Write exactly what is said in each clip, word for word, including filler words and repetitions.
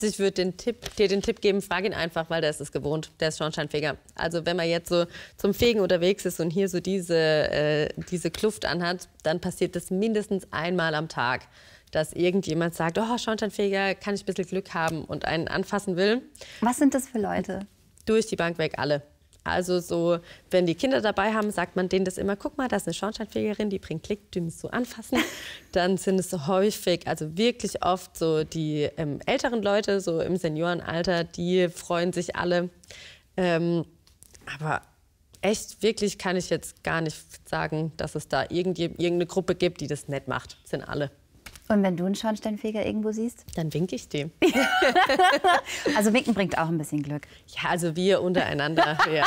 Ich würde den Tipp, dir den Tipp geben, frag ihn einfach, weil der ist es gewohnt, der ist Schornsteinfeger. Also wenn man jetzt so zum Fegen unterwegs ist und hier so diese, äh, diese Kluft anhat, dann passiert das mindestens einmal am Tag, dass irgendjemand sagt, oh, Schornsteinfeger, kann ich ein bisschen Glück haben und einen anfassen will. Was sind das für Leute? Durch die Bank weg alle. Also so, wenn die Kinder dabei haben, sagt man denen das immer, guck mal, da ist eine Schornsteinfegerin, die bringt Klick, du musst so anfassen. Dann sind es so häufig, also wirklich oft so die ähm, älteren Leute, so im Seniorenalter, die freuen sich alle. Ähm, aber echt, wirklich kann ich jetzt gar nicht sagen, dass es da irgendeine Gruppe gibt, die das nicht macht. Das sind alle. Und wenn du einen Schornsteinfeger irgendwo siehst? Dann winke ich dem. Also winken bringt auch ein bisschen Glück. Ja, also wir untereinander, ja.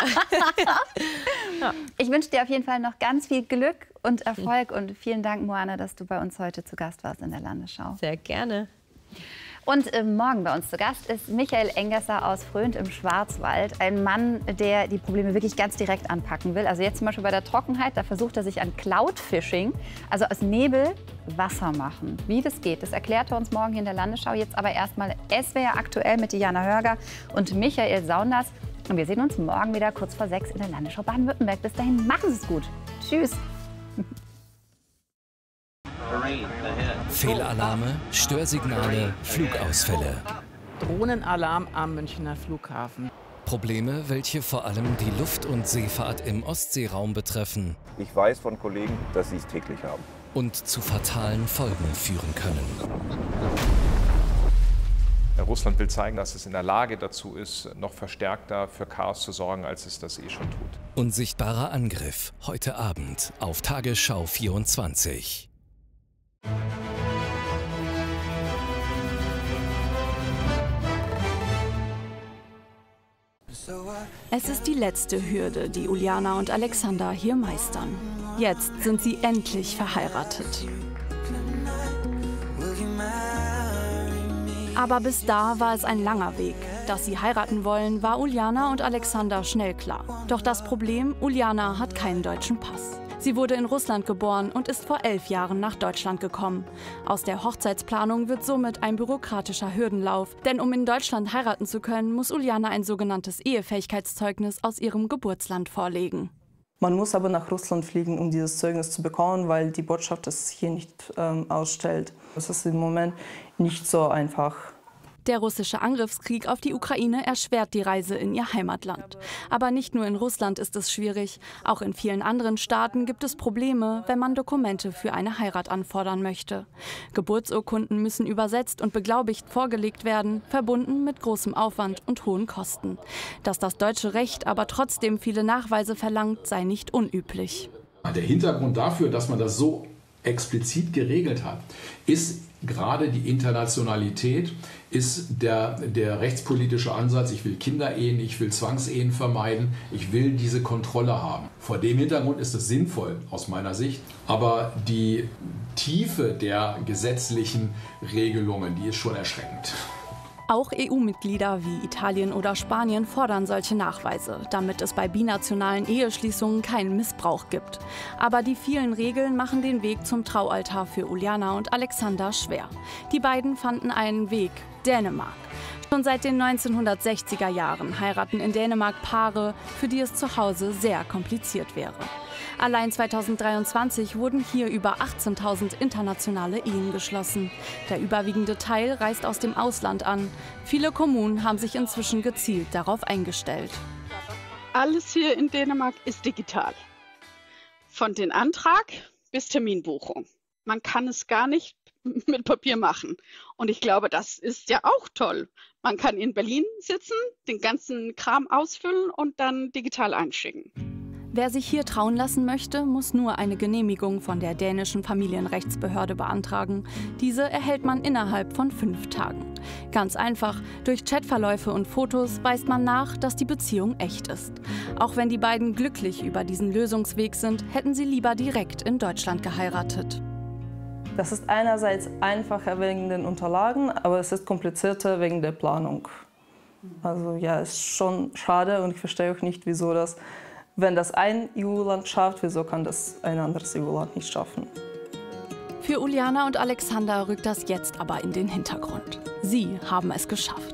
Ich wünsche dir auf jeden Fall noch ganz viel Glück und Erfolg. Und vielen Dank, Moana, dass du bei uns heute zu Gast warst in der Landesschau. Sehr gerne. Und äh, morgen bei uns zu Gast ist Michael Engesser aus Fröhnt im Schwarzwald. Ein Mann, der die Probleme wirklich ganz direkt anpacken will. Also jetzt zum Beispiel bei der Trockenheit, da versucht er sich an Cloud-Fishing, also aus Nebel Wasser machen. Wie das geht, das erklärt er uns morgen hier in der Landesschau. Jetzt aber erstmal S W R aktuell mit Diana Hörger und Michael Saunders. Und wir sehen uns morgen wieder kurz vor sechs in der Landesschau Baden-Württemberg. Bis dahin, machen Sie es gut. Tschüss. Fehlalarme, Störsignale, Flugausfälle. Drohnenalarm am Münchner Flughafen. Probleme, welche vor allem die Luft- und Seefahrt im Ostseeraum betreffen. Ich weiß von Kollegen, dass sie es täglich haben. Und zu fatalen Folgen führen können. Russland will zeigen, dass es in der Lage dazu ist, noch verstärkter für Chaos zu sorgen, als es das eh schon tut. Unsichtbarer Angriff, heute Abend auf Tagesschau vierundzwanzig. Es ist die letzte Hürde, die Uljana und Alexander hier meistern. Jetzt sind sie endlich verheiratet. Aber bis da war es ein langer Weg. Dass sie heiraten wollen, war Uljana und Alexander schnell klar. Doch das Problem, Uljana hat keinen deutschen Pass. Sie wurde in Russland geboren und ist vor elf Jahren nach Deutschland gekommen. Aus der Hochzeitsplanung wird somit ein bürokratischer Hürdenlauf. Denn um in Deutschland heiraten zu können, muss Uljana ein sogenanntes Ehefähigkeitszeugnis aus ihrem Geburtsland vorlegen. Man muss aber nach Russland fliegen, um dieses Zeugnis zu bekommen, weil die Botschaft es hier nicht ähm, ausstellt. Das ist im Moment nicht so einfach. Der russische Angriffskrieg auf die Ukraine erschwert die Reise in ihr Heimatland. Aber nicht nur in Russland ist es schwierig. Auch in vielen anderen Staaten gibt es Probleme, wenn man Dokumente für eine Heirat anfordern möchte. Geburtsurkunden müssen übersetzt und beglaubigt vorgelegt werden, verbunden mit großem Aufwand und hohen Kosten. Dass das deutsche Recht aber trotzdem viele Nachweise verlangt, sei nicht unüblich. Der Hintergrund dafür, dass man das so explizit geregelt hat, ist gerade die Internationalität, ist der, der rechtspolitische Ansatz, ich will Kinderehen, ich will Zwangsehen vermeiden, ich will diese Kontrolle haben. Vor dem Hintergrund ist es sinnvoll aus meiner Sicht, aber die Tiefe der gesetzlichen Regelungen, die ist schon erschreckend. Auch E U-Mitglieder wie Italien oder Spanien fordern solche Nachweise, damit es bei binationalen Eheschließungen keinen Missbrauch gibt. Aber die vielen Regeln machen den Weg zum Traualtar für Uljana und Alexander schwer. Die beiden fanden einen Weg: Dänemark. Schon seit den neunzehnhundertsechziger Jahren heiraten in Dänemark Paare, für die es zu Hause sehr kompliziert wäre. Allein zweitausenddreiundzwanzig wurden hier über achtzehntausend internationale Ehen geschlossen. Der überwiegende Teil reist aus dem Ausland an. Viele Kommunen haben sich inzwischen gezielt darauf eingestellt. Alles hier in Dänemark ist digital. Von den Antrag bis Terminbuchung. Man kann es gar nicht mit Papier machen. Und ich glaube, das ist ja auch toll. Man kann in Berlin sitzen, den ganzen Kram ausfüllen und dann digital einschicken. Wer sich hier trauen lassen möchte, muss nur eine Genehmigung von der dänischen Familienrechtsbehörde beantragen. Diese erhält man innerhalb von fünf Tagen. Ganz einfach, durch Chatverläufe und Fotos weist man nach, dass die Beziehung echt ist. Auch wenn die beiden glücklich über diesen Lösungsweg sind, hätten sie lieber direkt in Deutschland geheiratet. Das ist einerseits einfacher wegen den Unterlagen, aber es ist komplizierter wegen der Planung. Also ja, es ist schon schade und ich verstehe auch nicht, wieso das, wenn das ein E U-Land schafft, wieso kann das ein anderes E U-Land nicht schaffen. Für Uljana und Alexander rückt das jetzt aber in den Hintergrund. Sie haben es geschafft.